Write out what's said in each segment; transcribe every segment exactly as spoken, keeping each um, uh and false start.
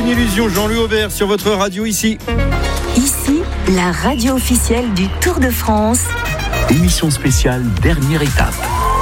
une illusion, Jean-Louis Aubert sur votre radio ici. Ici, la radio officielle du Tour de France. Émission spéciale, dernière étape.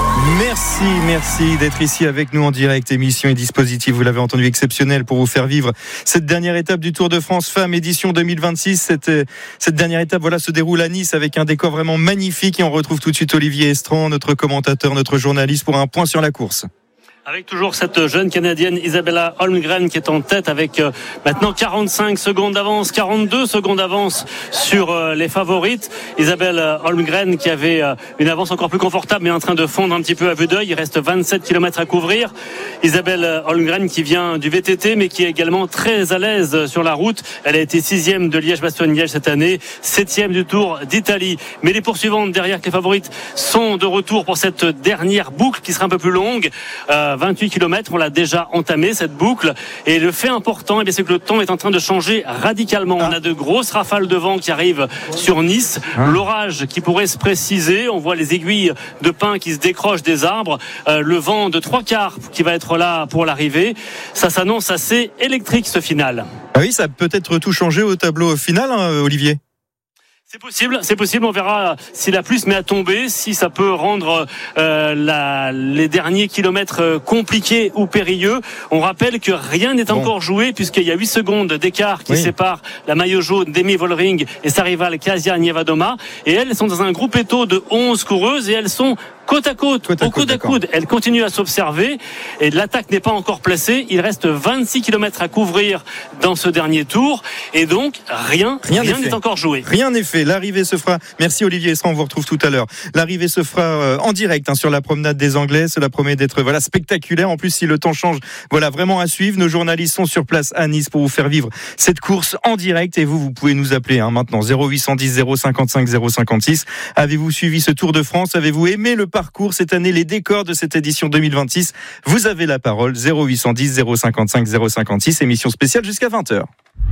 Merci, merci d'être ici avec nous en direct. Émission et dispositif, vous l'avez entendu, exceptionnel pour vous faire vivre cette dernière étape du Tour de France Femmes édition deux mille vingt-six. Cette, cette dernière étape voilà, se déroule à Nice avec un décor vraiment magnifique. Et on retrouve tout de suite Olivier Estran, notre commentateur, notre journaliste, pour un point sur la course. Avec toujours cette jeune Canadienne Isabella Holmgren qui est en tête avec euh, maintenant quarante-cinq secondes d'avance, quarante-deux secondes d'avance sur euh, les favorites. Isabella Holmgren qui avait euh, une avance encore plus confortable mais en train de fondre un petit peu à vue d'œil. Il reste vingt-sept kilomètres à couvrir. Isabella Holmgren qui vient du V T T mais qui est également très à l'aise sur la route. Elle a été sixième de Liège-Bastogne-Liège cette année, septième du Tour d'Italie. Mais les poursuivantes derrière que les favorites sont de retour pour cette dernière boucle qui sera un peu plus longue. Euh, vingt-huit kilomètres, on l'a déjà entamé cette boucle, et le fait important, eh bien, c'est que le temps est en train de changer radicalement. On a de grosses rafales de vent qui arrivent sur Nice, l'orage qui pourrait se préciser, on voit les aiguilles de pin qui se décrochent des arbres, euh, le vent de trois quarts qui va être là pour l'arrivée. Ça s'annonce assez électrique ce final. Ah oui, ça a peut-être tout changé au tableau final, hein, Olivier. C'est possible, c'est possible. On verra si la pluie se met à tomber, si ça peut rendre euh, la, les derniers kilomètres compliqués ou périlleux. On rappelle que rien n'est bon. encore joué puisqu'il y a huit secondes d'écart qui oui. séparent la maillot jaune d'Emi Vollering et sa rivale Kasia Nievadoma. Et elles sont dans un groupe étau de onze coureuses et elles sont côte à côte, côte, à au coude à coude. Elle continue à s'observer et l'attaque n'est pas encore placée. Il reste vingt-six kilomètres à couvrir dans ce dernier tour et donc rien, rien, rien n'est encore joué. Rien n'est fait. L'arrivée se fera. Merci Olivier Estran, on vous retrouve tout à l'heure. L'arrivée se fera euh, en direct hein, sur la promenade des Anglais. Cela promet d'être voilà spectaculaire. En plus, si le temps change, voilà vraiment à suivre. Nos journalistes sont sur place à Nice pour vous faire vivre cette course en direct. Et vous, vous pouvez nous appeler hein, maintenant zéro huit cent dix zéro cinquante-cinq zéro cinquante-six. Avez-vous suivi ce Tour de France? Avez-vous aimé le parcours cette année, les décors de cette édition deux mille vingt-six? Vous avez la parole. Zéro huit cent dix zéro cinquante-cinq zéro cinquante-six. Émission spéciale jusqu'à vingt heures.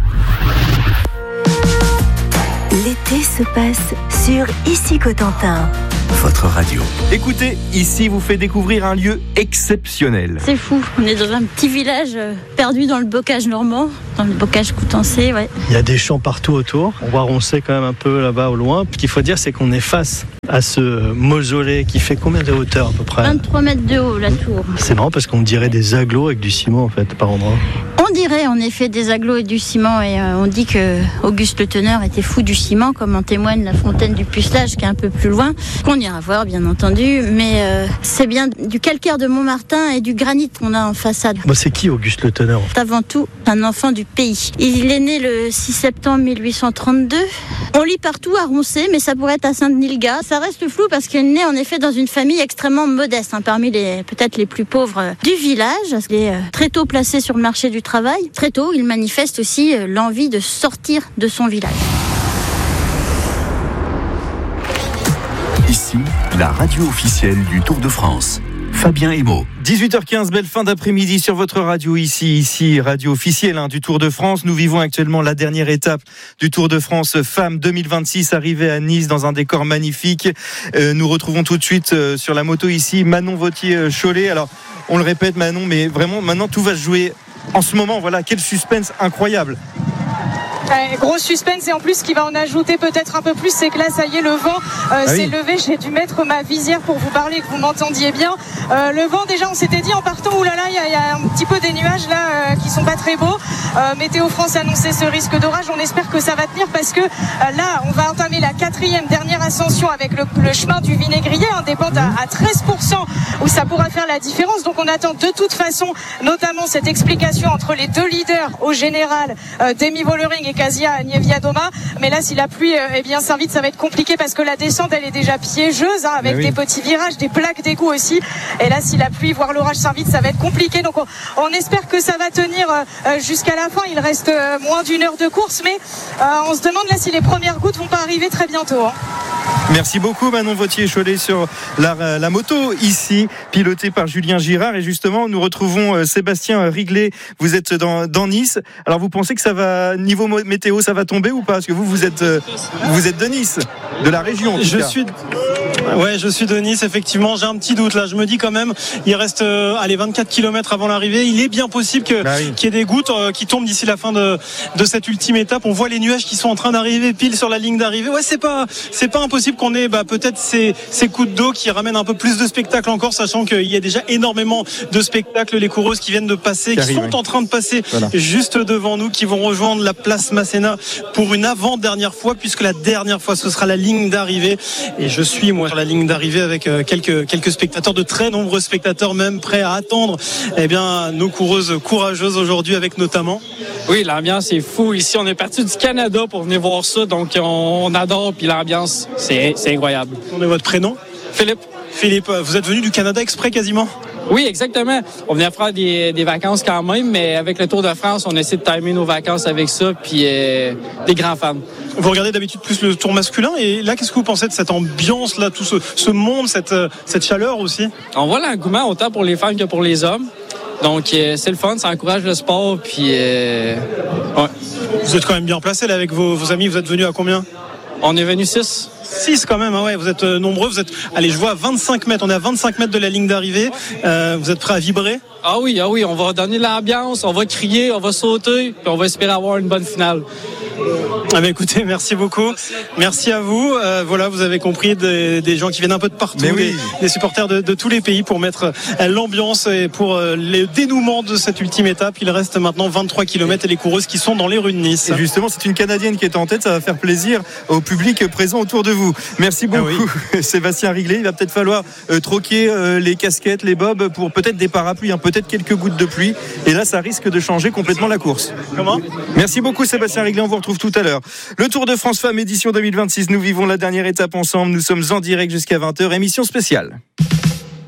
L'été se passe sur Ici Cotentin. Votre radio. Écoutez, ici vous fait découvrir un lieu exceptionnel. C'est fou, on est dans un petit village euh, perdu dans le bocage normand, dans le bocage coutançais, ouais. Il y a des champs partout autour. On voit roncer quand même un peu là-bas au loin. Ce qu'il faut dire, c'est qu'on est face à ce mausolée qui fait combien de hauteur à peu près? vingt-trois mètres de haut, la tour. C'est marrant parce qu'on dirait des agglos avec du ciment en fait, par endroit. On dirait en effet des agglos et du ciment et euh, on dit que Auguste Le Teneur était fou du ciment, comme en témoigne la fontaine du Pucelage qui est un peu plus loin, qu'on ira voir bien entendu, mais euh, c'est bien du calcaire de Montmartin et du granit qu'on a en façade. Bah, c'est qui Auguste Le Teneur? C'est avant tout un enfant du pays. Il est né le six septembre mille huit cent trente-deux. On lit partout à Roncé, mais ça pourrait être à Saint-Denis-le-Gard. Ça reste flou parce qu'il est né en effet dans une famille extrêmement modeste, hein, parmi les peut-être les plus pauvres du village. Il est euh, très tôt placé sur le marché du travail. Très tôt, il manifeste aussi euh, l'envie de sortir de son village. Ici, la radio officielle du Tour de France. Fabien Emo. dix-huit heures quinze, belle fin d'après-midi sur votre radio ici, ici, radio officielle hein, du Tour de France. Nous vivons actuellement la dernière étape du Tour de France Femmes deux mille vingt-six, arrivée à Nice dans un décor magnifique. Euh, nous retrouvons tout de suite euh, sur la moto ici Manon Vauthier-Cholet. Alors, on le répète Manon, mais vraiment maintenant tout va se jouer en ce moment. Voilà, quel suspense incroyable. Euh, gros suspense et en plus ce qui va en ajouter peut-être un peu plus, c'est que là ça y est, le vent euh, ah s'est oui. levé. J'ai dû mettre ma visière pour vous parler, que vous m'entendiez bien. Euh, le vent, déjà on s'était dit en partant, oulala, il y, y a un petit peu des nuages là euh, qui sont pas très beaux. euh, Météo France annonçait ce risque d'orage. On espère que ça va tenir parce que euh, là on va entamer la quatrième dernière ascension avec le, le chemin du Vinaigrier, un des pentes à, à treize pour cent où ça pourra faire la différence. Donc on attend de toute façon notamment cette explication entre les deux leaders au général, euh, Demi Vollering et Kasia Nievadoma. Mais là, si la pluie euh, eh bien s'invite, ça va être compliqué parce que la descente, elle est déjà piégeuse, hein, avec oui. des petits virages, des plaques d'égout aussi. Et là, si la pluie, voire l'orage s'invite, ça va être compliqué. Donc, on, on espère que ça va tenir euh, jusqu'à la fin. Il reste euh, moins d'une heure de course, mais euh, on se demande là si les premières gouttes vont pas arriver très bientôt. Hein. Merci beaucoup Manon Vauthier-Cholet sur la, la moto ici, pilotée par Julien Girard. Et justement, nous retrouvons Sébastien Riglet. Vous êtes dans, dans Nice. Alors, vous pensez que ça va, niveau météo, ça va tomber ou pas? Parce que vous, vous êtes, vous êtes de Nice, de la région. En tout je cas. suis. Ouais, je suis de Nice, effectivement. J'ai un petit doute là. Je me dis quand même, il reste euh, allez, vingt-quatre kilomètres avant l'arrivée. Il est bien possible que, bah oui. qu'il y ait des gouttes euh, qui tombent d'ici la fin de, de cette ultime étape. On voit les nuages qui sont en train d'arriver pile sur la ligne d'arrivée. Ouais, c'est pas, c'est pas impossible qu'on ait bah, peut-être ces, ces coups d'eau qui ramènent un peu plus de spectacle encore, sachant qu'il y a déjà énormément de spectacles. Les coureuses qui viennent de passer, qui, qui arrive, sont oui. en train de passer voilà. juste devant nous, qui vont rejoindre la place Masséna pour une avant-dernière fois, puisque la dernière fois ce sera la ligne d'arrivée. Et je suis moi sur la ligne d'arrivée avec quelques, quelques spectateurs, de très nombreux spectateurs même prêts à attendre eh bien, nos coureuses courageuses aujourd'hui, avec notamment... Oui, l'ambiance est fou. Ici, on est parti du Canada pour venir voir ça, donc on, on adore, puis l'ambiance, c'est, c'est incroyable. On est votre prénom? Philippe. Philippe, vous êtes venu du Canada exprès quasiment? Oui, exactement. On venait faire des, des vacances quand même, mais avec le Tour de France, on essaie de timer nos vacances avec ça, puis euh, des grands fans. Vous regardez d'habitude plus le Tour masculin, et là, qu'est-ce que vous pensez de cette ambiance, là, tout ce, ce monde, cette, cette chaleur aussi? On voit l'engouement autant pour les femmes que pour les hommes. Donc, euh, c'est le fun, ça encourage le sport, puis... Euh, ouais. Vous êtes quand même bien placé, là, avec vos, vos amis. Vous êtes venus à combien? On est venus six. six quand même, hein, ouais, vous êtes euh, nombreux, vous êtes, allez, je vois à vingt-cinq mètres, on est à vingt-cinq mètres de la ligne d'arrivée, euh, vous êtes prêts à vibrer? Ah oui, ah oui, on va donner l'ambiance, on va crier, on va sauter, puis on va espérer avoir une bonne finale. Ah bah écoutez, merci beaucoup, merci à vous. Euh, voilà, vous avez compris des, des gens qui viennent un peu de partout, oui. des, des supporters de, de tous les pays pour mettre euh, l'ambiance et pour euh, le dénouement de cette ultime étape. Il reste maintenant vingt-trois kilomètres et les coureuses qui sont dans les rues de Nice. Et justement, c'est une Canadienne qui est en tête, ça va faire plaisir au public présent autour de vous. Merci beaucoup, ah oui. Sébastien Riglet. Il va peut-être falloir euh, troquer euh, les casquettes, les bobs pour peut-être des parapluies, hein, peut-être quelques gouttes de pluie. Et là, ça risque de changer complètement la course. Comment? Merci beaucoup, Sébastien Riglet. On vous retrouve tout à l'heure. Le Tour de France Femmes édition deux mille vingt-six. Nous vivons la dernière étape ensemble. Nous sommes en direct jusqu'à vingt heures. Émission spéciale.